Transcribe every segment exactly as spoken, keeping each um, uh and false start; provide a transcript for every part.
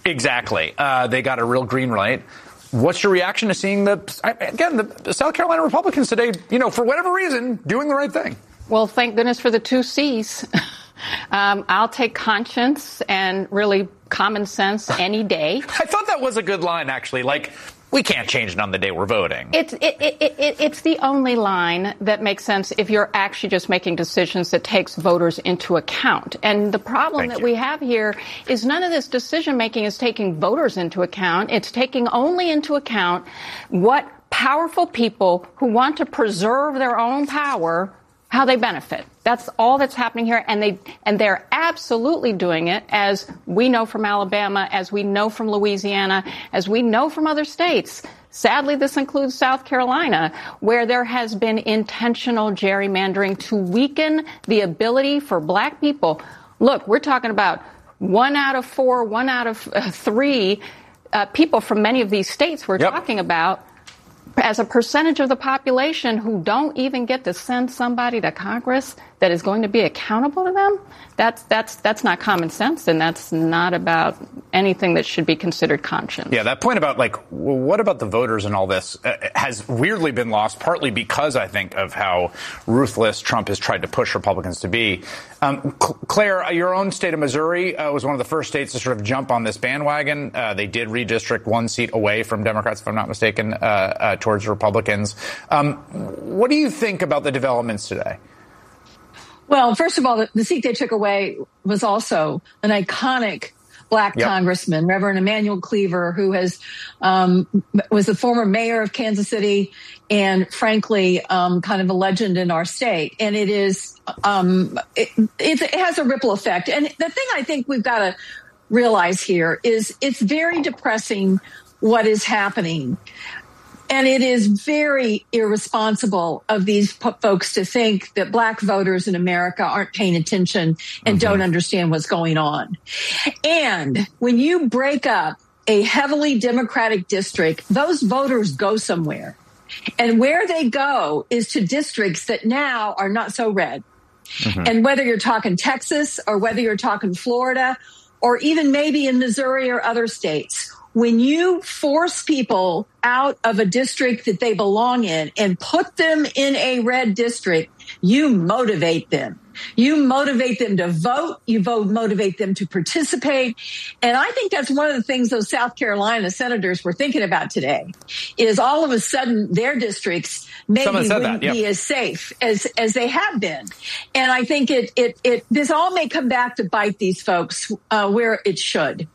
Exactly. Uh, they got a real green light. What's your reaction to seeing the, again, the South Carolina Republicans today, you know, for whatever reason, doing the right thing? Well, thank goodness for the two C's. um, I'll take conscience and really common sense any day. I thought that was a good line, actually. Like, we can't change it on the day we're voting. It's it, it, it, it's the only line that makes sense if you're actually just making decisions that takes voters into account. And the problem Thank that you. we have here is none of this decision making is taking voters into account. It's taking only into account what powerful people who want to preserve their own power, how they benefit. That's all that's happening here, and they and they're absolutely doing it, as we know from Alabama, as we know from Louisiana, as we know from other states. Sadly, this includes South Carolina, where there has been intentional gerrymandering to weaken the ability for black people. Look, we're talking about one out of four, one out of uh, three uh, people from many of these states we're yep. talking about as a percentage of the population who don't even get to send somebody to Congress that is going to be accountable to them. That's that's that's not common sense, and that's not about anything that should be considered conscience. Yeah, that point about, like, well, what about the voters and all this uh, has weirdly been lost, partly because, I think, of how ruthless Trump has tried to push Republicans to be. Um, Claire, your own state of Missouri uh, was one of the first states to sort of jump on this bandwagon. Uh, they did redistrict one seat away from Democrats, if I'm not mistaken, uh, uh, towards Republicans. Um, what do you think about the developments today? Well, first of all, the, the seat they took away was also an iconic black yep. congressman, Reverend Emanuel Cleaver, who has um, was the former mayor of Kansas City and, frankly, um, kind of a legend in our state. And it is um, it, it has a ripple effect. And the thing I think we've got to realize here is it's very depressing what is happening. And it is very irresponsible of these po- folks to think that black voters in America aren't paying attention and mm-hmm. don't understand what's going on. And when you break up a heavily Democratic district, those voters go somewhere. And where they go is to districts that now are not so red. Mm-hmm. And whether you're talking Texas or whether you're talking Florida or even maybe in Missouri or other states, when you force people out of a district that they belong in and put them in a red district, you motivate them. You motivate them to vote. You vote, motivate them to participate. And I think that's one of the things those South Carolina senators were thinking about today, is all of a sudden their districts maybe wouldn't that, yep. be as safe as, as they have been. And I think it, it, it, this all may come back to bite these folks uh, where it should.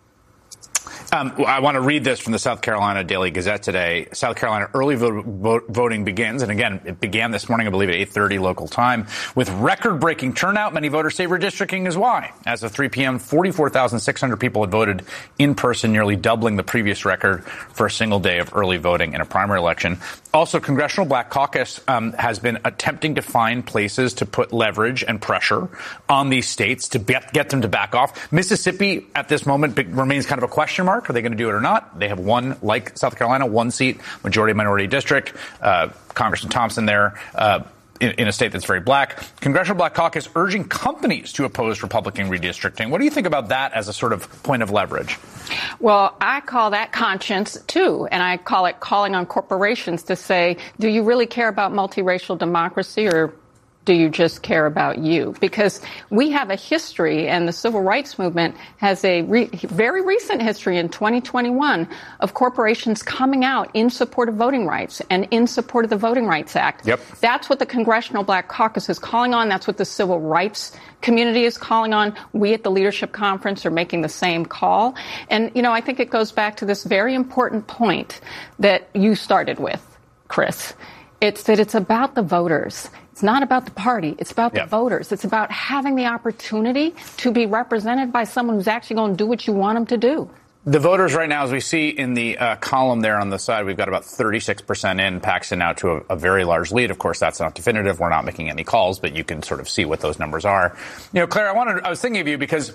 Um, I want to read this from the South Carolina Daily Gazette today. South Carolina early vote, vote, voting begins. And again, it began this morning, I believe, at eight thirty local time. With record-breaking turnout, many voters say redistricting is why. As of three p.m., forty-four thousand six hundred people had voted in person, nearly doubling the previous record for a single day of early voting in a primary election. Also, Congressional Black Caucus um, has been attempting to find places to put leverage and pressure on these states to get, get them to back off. Mississippi, at this moment, remains kind of a question mark. Are they going to do it or not? They have one, like South Carolina, one seat, majority minority district. Uh, Congressman Thompson there uh, in, in a state that's very black. Congressional Black Caucus urging companies to oppose Republican redistricting. What do you think about that as a sort of point of leverage? Well, I call that conscience, too, and I call it calling on corporations to say, do you really care about multiracial democracy, or do you just care about you? Because we have a history, and the civil rights movement has a re- very recent history in twenty twenty-one of corporations coming out in support of voting rights and in support of the Voting Rights Act. Yep. That's what the Congressional Black Caucus is calling on. That's what the civil rights community is calling on. We at the Leadership Conference are making the same call. And, you know, I think it goes back to this very important point that you started with, Chris. It's that it's about the voters. It's not about the party. It's about the yep. voters. It's about having the opportunity to be represented by someone who's actually going to do what you want them to do. The voters right now, as we see in the uh, column there on the side, we've got about thirty-six percent in. Paxton now to a, a very large lead. Of course, that's not definitive. We're not making any calls, but you can sort of see what those numbers are. You know, Claire, I wanted, I was thinking of you because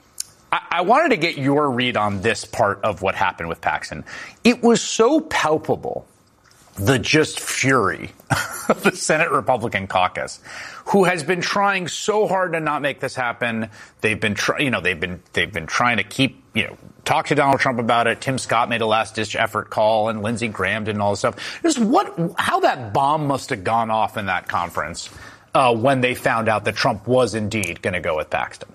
I, I wanted to get your read on this part of what happened with Paxton. It was so palpable, the just fury of the Senate Republican caucus, who has been trying so hard to not make this happen. They've been, try, you know, they've been, they've been trying to keep, you know, talked to Donald Trump about it. Tim Scott made a last-ditch effort call, and Lindsey Graham did and all this stuff. Just what, how that bomb must have gone off in that conference uh, when they found out that Trump was indeed going to go with Paxton.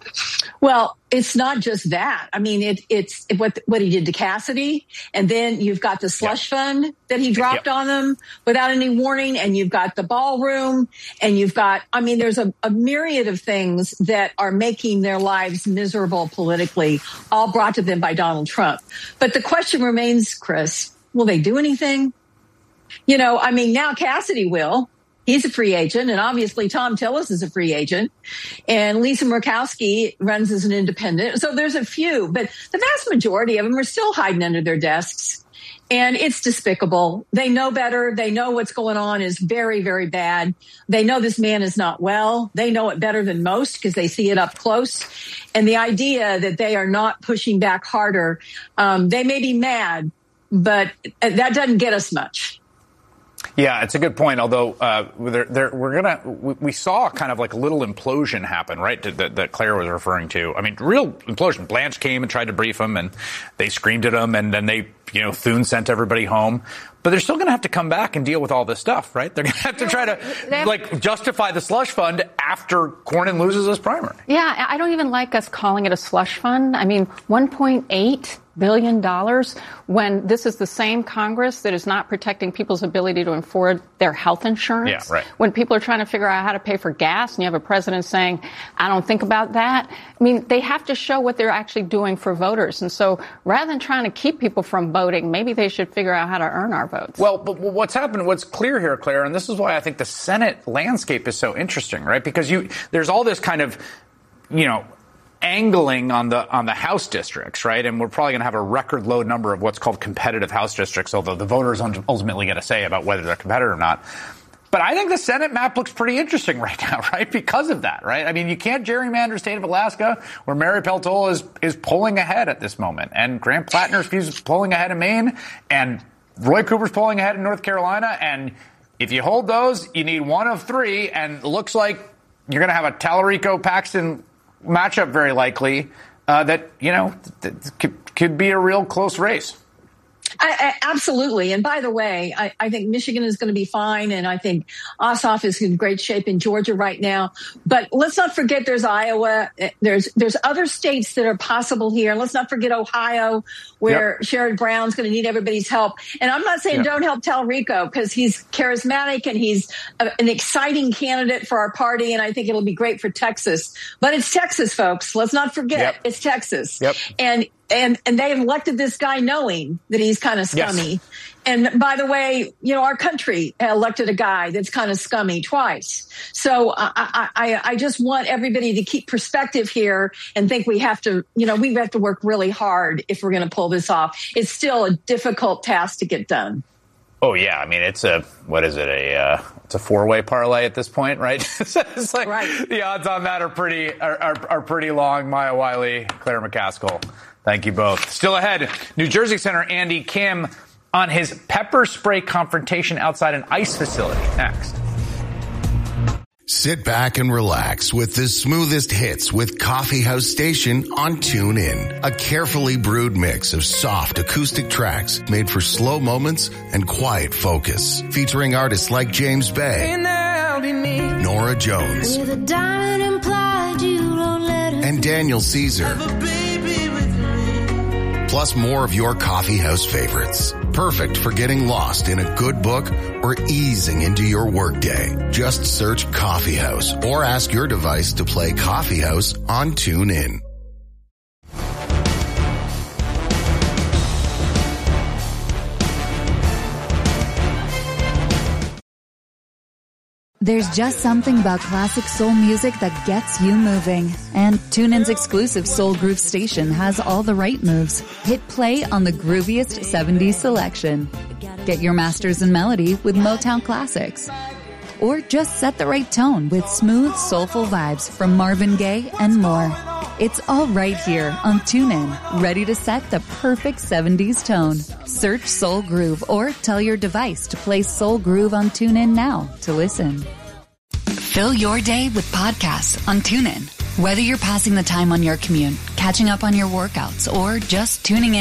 Well, it's not just that. I mean, it, it's what what he did to Cassidy, and then you've got the slush yep. fund that he dropped yep. on them without any warning, and you've got the ballroom, and you've got, I mean, there's a, a myriad of things that are making their lives miserable politically, all brought to them by Donald Trump. But the question remains, Chris, will they do anything? You know, I mean, now Cassidy will. He's a free agent, and obviously Tom Tillis is a free agent, and Lisa Murkowski runs as an independent. So there's a few, but the vast majority of them are still hiding under their desks, and it's despicable. They know better. They know what's going on is very, very bad. They know this man is not well. They know it better than most because they see it up close. And the idea that they are not pushing back harder, um, they may be mad, but that doesn't get us much. Yeah, it's a good point. Although uh, they're, they're, we're gonna, we, we saw kind of like a little implosion happen, right? That, that Claire was referring to. I mean, real implosion. Blanche came and tried to brief them, and they screamed at them, and then they, you know, Thune sent everybody home. But they're still going to have to come back and deal with all this stuff, right? They're going to have to try to have, like justify the slush fund after Cornyn loses his primary. Yeah, I don't even like us calling it a slush fund. I mean, one point eight billion dollars when this is the same Congress that is not protecting people's ability to afford their health insurance. Yeah, right. When people are trying to figure out how to pay for gas and you have a president saying, I don't think about that. I mean, they have to show what they're actually doing for voters. And so rather than trying to keep people from voting, maybe they should figure out how to earn our votes. Well, but what's happened, what's clear here, Claire, and this is why I think the Senate landscape is so interesting, right? Because you, there's all this kind of, you know, angling on the on the House districts, right? And we're probably going to have a record low number of what's called competitive House districts, although the voters ultimately get a say about whether they're competitive or not. But I think the Senate map looks pretty interesting right now, right? Because of that, right? I mean, you can't gerrymander state of Alaska, where Mary Peltola is is pulling ahead at this moment, and Grant Plattner's is pulling ahead in Maine, and Roy Cooper's pulling ahead in North Carolina. And if you hold those, you need one of three, and it looks like you're going to have a Tallarico-Paxton matchup very likely uh, that, you know, th- th- could, could be a real close race. I, I, absolutely. And by the way, I, I think Michigan is going to be fine. And I think Ossoff is in great shape in Georgia right now. But let's not forget there's Iowa. There's there's other states that are possible here. Let's not forget Ohio, where yep. Sherrod Brown's going to need everybody's help. And I'm not saying yep. don't help Tallarico, because he's charismatic and he's a, an exciting candidate for our party. And I think it'll be great for Texas. But it's Texas, folks. Let's not forget yep. it's Texas. Yep. And And and they elected this guy knowing that he's kind of scummy. Yes. And by the way, you know, our country elected a guy that's kind of scummy twice. So I, I, I just want everybody to keep perspective here and think we have to, you know, we have to work really hard if we're going to pull this off. It's still a difficult task to get done. Oh, yeah. I mean, it's a, what is it? A, uh, it's a four-way parlay at this point, right? It's like right. The odds on that are pretty, are, are, are pretty long. Maya Wiley, Claire McCaskill. Thank you both. Still ahead, New Jersey Senator Andy Kim on his pepper spray confrontation outside an ICE facility. Next. Sit back and relax with the smoothest hits with Coffee House Station on TuneIn. A carefully brewed mix of soft acoustic tracks made for slow moments and quiet focus. Featuring artists like James Bay, Nora Jones, and Daniel Caesar. Plus more of your coffee house favorites. Perfect for getting lost in a good book or easing into your workday. Just search Coffee House or ask your device to play Coffee House on TuneIn. There's just something about classic soul music that gets you moving. And TuneIn's exclusive Soul Groove station has all the right moves. Hit play on the grooviest seventies selection. Get your masters in melody with Motown classics. Or just set the right tone with smooth, soulful vibes from Marvin Gaye and more. It's all right here on TuneIn, ready to set the perfect seventies tone. Search Soul Groove or tell your device to play Soul Groove on TuneIn now to listen. Fill your day with podcasts on TuneIn. Whether you're passing the time on your commute, catching up on your workouts, or just tuning in